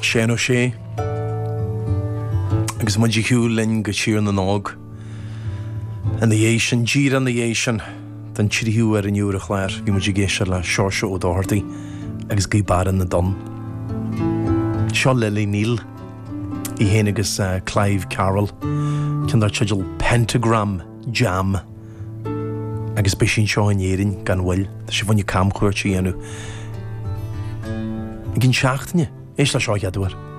Séan ó sé agus muid hiú linn go tír na nág an na dhé sin dír an na dhé sin den tíhiú ar an úra chléir bhí muid géisiir le seoirse ó dáirtaí agus go baran na don. Seo Lily Neal I héanagus Clive Carroll cin dar teidir Pentagram Jam agus be sin seo an éirin gan bhfuil Tá sé bhainne cam chuirtí dhéanú. Gin seachtaine éis le seo cheadúir.